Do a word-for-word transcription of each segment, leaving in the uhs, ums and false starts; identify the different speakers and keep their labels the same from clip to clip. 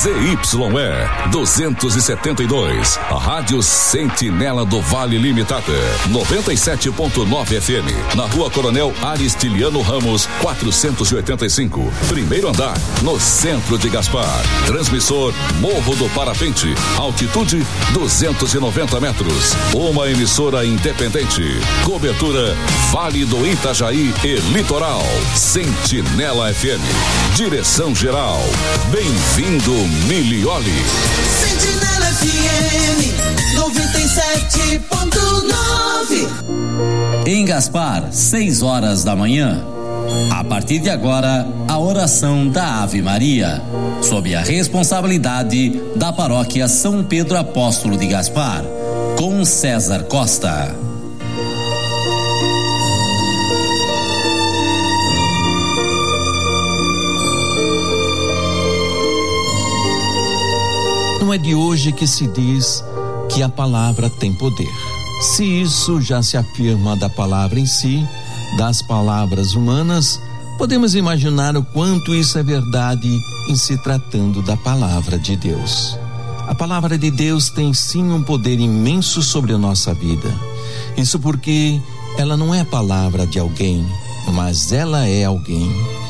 Speaker 1: Z Y E duzentos e setenta e dois, a Rádio Sentinela do Vale Limitada, noventa e sete ponto nove F M, na Rua Coronel Aristiliano Ramos, quatrocentos e oitenta e cinco, primeiro andar, no centro de Gaspar. Transmissor Morro do Parapente, altitude duzentos e noventa metros. Uma emissora independente. Cobertura Vale do Itajaí e Litoral. Sentinela F M. Direção geral. Bem-vindo, Milioli.
Speaker 2: Sentinela F M noventa e sete ponto nove.
Speaker 3: Em Gaspar, seis horas da manhã. A partir de agora, a oração da Ave Maria, sob a responsabilidade da Paróquia São Pedro Apóstolo de Gaspar, com César Costa.
Speaker 4: Não é de hoje que se diz que a palavra tem poder. Se isso já se afirma da palavra em si, das palavras humanas, podemos imaginar o quanto isso é verdade em se tratando da palavra de Deus. A palavra de Deus tem sim um poder imenso sobre a nossa vida. Isso porque ela não é a palavra de alguém, mas ela é alguém.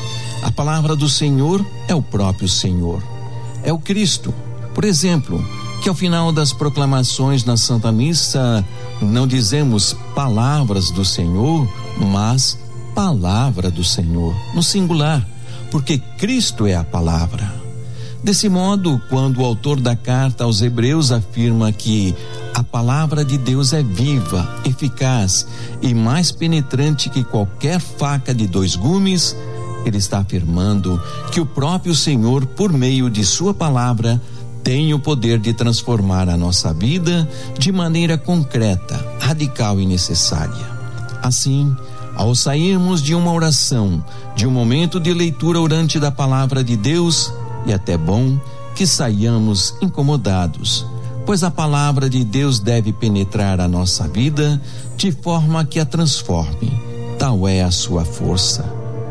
Speaker 4: A palavra do Senhor é o próprio Senhor, é o Cristo. Por exemplo, que ao final das proclamações na Santa Missa não dizemos palavras do Senhor, mas palavra do Senhor, no singular, porque Cristo é a palavra. Desse modo, quando o autor da carta aos Hebreus afirma que a palavra de Deus é viva, eficaz e mais penetrante que qualquer faca de dois gumes, ele está afirmando que o próprio Senhor, por meio de sua palavra, tem o poder de transformar a nossa vida de maneira concreta, radical e necessária. Assim, ao sairmos de uma oração, de um momento de leitura orante da palavra de Deus, é até bom que saiamos incomodados, pois a palavra de Deus deve penetrar a nossa vida de forma que a transforme. Tal é a sua força.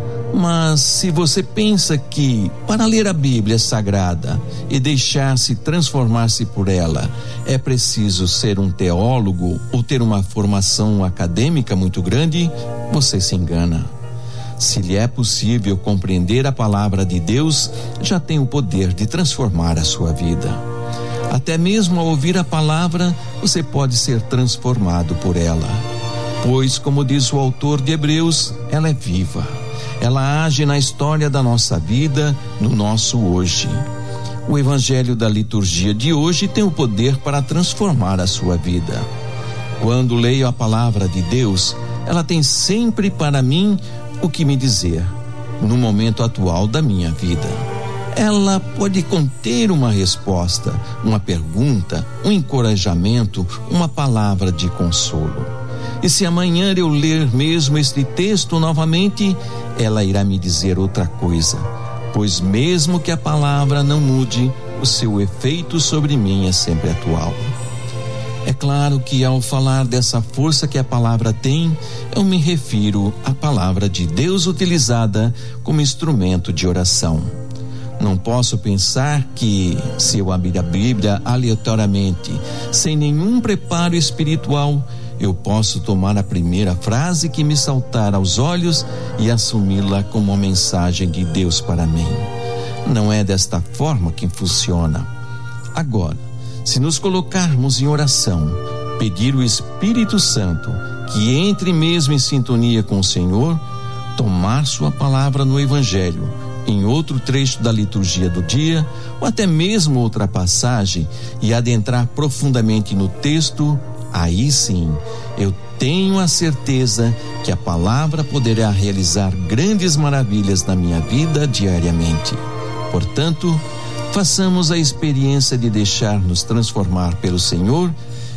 Speaker 4: Mas se você pensa que para ler a Bíblia Sagrada e deixar-se transformar-se por ela é preciso ser um teólogo ou ter uma formação acadêmica muito grande, você se engana. Se lhe é possível compreender a palavra de Deus, já tem o poder de transformar a sua vida. Até mesmo ao ouvir a palavra, você pode ser transformado por ela, pois, como diz o autor de Hebreus, ela é viva. Ela age na história da nossa vida, no nosso hoje. O evangelho da liturgia de hoje tem o poder para transformar a sua vida. Quando leio a palavra de Deus, ela tem sempre para mim o que me dizer, no momento atual da minha vida. Ela pode conter uma resposta, uma pergunta, um encorajamento, uma palavra de consolo. E se amanhã eu ler mesmo este texto novamente, ela irá me dizer outra coisa, pois mesmo que a palavra não mude, o seu efeito sobre mim é sempre atual. É claro que ao falar dessa força que a palavra tem, eu me refiro à palavra de Deus utilizada como instrumento de oração. Não posso pensar que, se eu abrir a Bíblia aleatoriamente, sem nenhum preparo espiritual, eu posso tomar a primeira frase que me saltar aos olhos e assumi-la como uma mensagem de Deus para mim. Não é desta forma que funciona. Agora, se nos colocarmos em oração, pedir o Espírito Santo que entre mesmo em sintonia com o Senhor, tomar sua palavra no Evangelho, em outro trecho da liturgia do dia, ou até mesmo outra passagem, e adentrar profundamente no texto, aí sim, eu tenho a certeza que a palavra poderá realizar grandes maravilhas na minha vida diariamente. Portanto, façamos a experiência de deixar-nos transformar pelo Senhor